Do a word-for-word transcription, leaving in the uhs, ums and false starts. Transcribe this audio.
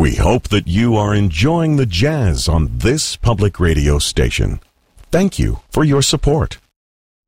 We hope that you are enjoying the jazz on this public radio station. Thank you for your support.